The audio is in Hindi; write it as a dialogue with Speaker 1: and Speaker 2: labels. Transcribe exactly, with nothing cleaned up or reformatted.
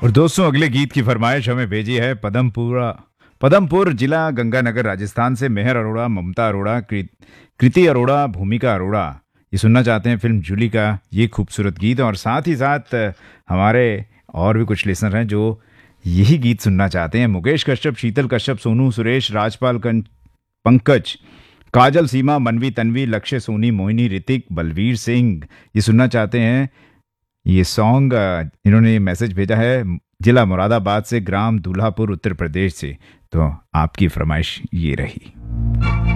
Speaker 1: और दोस्तों अगले गीत की फरमाइश हमें भेजी है पदमपुरा पदमपुर जिला गंगानगर राजस्थान से मेहर अरोड़ा, ममता अरोड़ा, कृ- कृति अरोड़ा, भूमिका अरोड़ा। ये सुनना चाहते हैं फिल्म जूली का ये खूबसूरत गीत, और साथ ही साथ अ, हमारे और भी कुछ लिसनर हैं जो यही गीत सुनना चाहते हैं। मुकेश कश्यप, शीतल कश्यप, सोनू सुरेश, राजपाल कं- पंकज, काजल, सीमा, मनवी, तन्वी, लक्ष्य, सोनी, मोहिनी, ऋतिक, बलवीर सिंह ये सुनना चाहते हैं। ये सॉन्ग अ, इन्होंने मैसेज भेजा है जिला मुरादाबाद से, ग्राम दूल्हापुर, उत्तर प्रदेश से। तो आपकी फरमाइश ये रही।